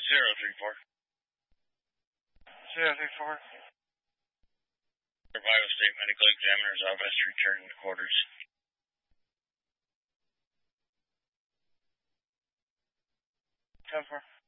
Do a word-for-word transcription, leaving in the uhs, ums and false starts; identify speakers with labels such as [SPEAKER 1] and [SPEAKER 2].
[SPEAKER 1] Zero three four.
[SPEAKER 2] Zero three four.
[SPEAKER 1] Ohio State Medical Examiner's Office returning to quarters.
[SPEAKER 2] Ten four.